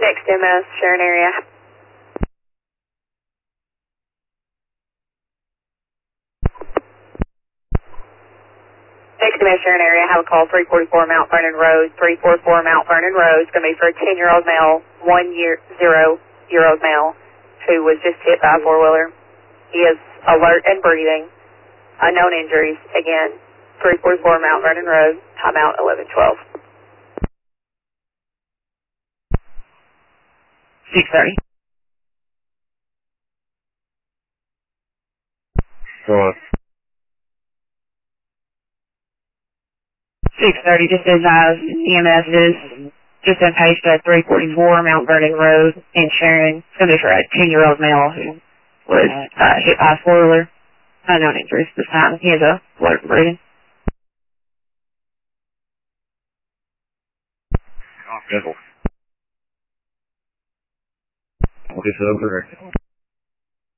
Next MS, Sharon area. Next MS, Sharon area, have a call 344 Mount Vernon Road. 344 Mount Vernon Road is going to be for a 10-year-old male, 1-year-old male, who was just hit by a four-wheeler. He is alert and breathing. Unknown injuries. Again, 344 Mount Vernon Road, timeout 11:12. 6:30. Go on. 6:30, just advise EMS is just in case at 344 Mount Vernon Road in Sharon. It's going to be for a 10-year-old male who was hit by a four-wheeler. Unknown injuries this time. He has a alert and breathing. Schedule. 47 correct.